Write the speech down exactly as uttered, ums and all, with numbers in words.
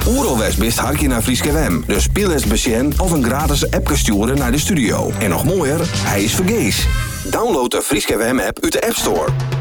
Oeralwest bist harkje naar Frieske W M. Dus speel eens besjen of een gratis appje sturen naar de studio. En nog mooier, hij is vergees. Download de Frieske W M app uit de App Store.